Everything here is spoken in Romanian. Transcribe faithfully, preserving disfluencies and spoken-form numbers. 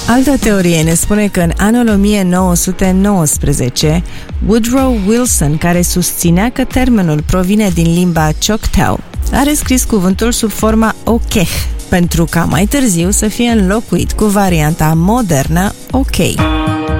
Altă teorie ne spune că în anul o mie nouă sute nouăsprezece, Woodrow Wilson, care susținea că termenul provine din limba Choctaw, a rescris cuvântul sub forma Okeh, pentru ca mai târziu să fie înlocuit cu varianta modernă OK.